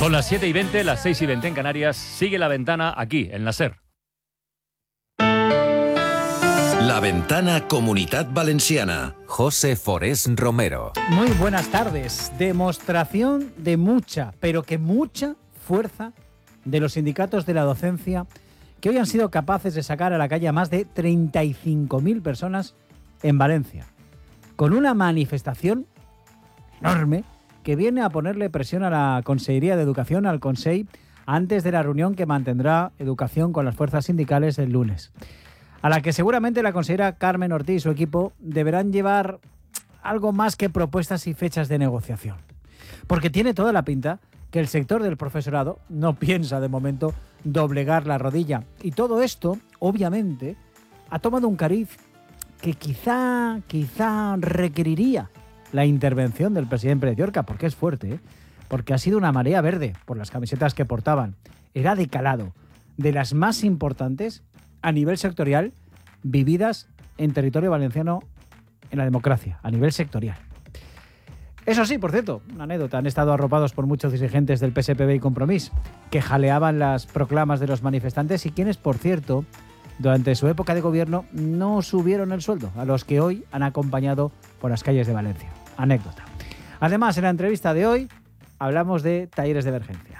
Son las 7:20, las 6:20 en Canarias. Sigue La Ventana aquí, en la SER. La Ventana Comunitat Valenciana. José Forés Romero. Muy buenas tardes. Demostración de mucha, pero que mucha fuerza de los sindicatos de la docencia que hoy han sido capaces de sacar a la calle a más de 35.000 personas en Valencia, con una manifestación enorme que viene a ponerle presión a la Consellería de Educación, al Consell, antes de la reunión que mantendrá Educación con las fuerzas sindicales el lunes, a la que seguramente la consellera Carmen Ortiz y su equipo deberán llevar algo más que propuestas y fechas de negociación. Porque tiene toda la pinta que el sector del profesorado no piensa de momento doblegar la rodilla. Y todo esto, obviamente, ha tomado un cariz que quizá requeriría la intervención del presidente de Llorca, porque es fuerte, ¿eh? Porque ha sido una marea verde por las camisetas que portaban. Era de calado, de las más importantes a nivel sectorial vividas en territorio valenciano en la democracia, a nivel sectorial. Eso sí, por cierto, una anécdota, han estado arropados por muchos dirigentes del PSPB y Compromís, que jaleaban las proclamas de los manifestantes y quienes, por cierto, durante su época de gobierno no subieron el sueldo a los que hoy han acompañado por las calles de Valencia. Anécdota. Además, en la entrevista de hoy hablamos de talleres de emergencia.